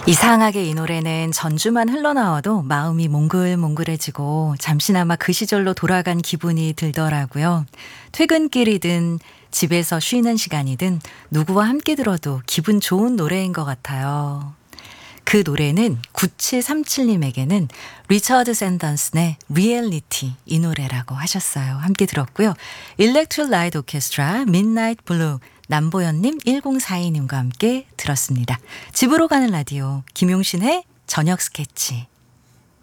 이상하게 이 노래는 전주만 흘러나와도 마음이 몽글몽글해지고 잠시나마 그 시절로 돌아간 기분이 들더라고요. 퇴근길이든 집에서 쉬는 시간이든 누구와 함께 들어도 기분 좋은 노래인 것 같아요. 그 노래는 9737님에게는 리처드 샌던슨의 리얼리티 이 노래라고 하셨어요. 함께 들었고요. 일렉트릭 라이트 오케스트라 midnight blue 남보연님 1042님과 함께 들었습니다. 집으로 가는 라디오 김용신의 저녁 스케치.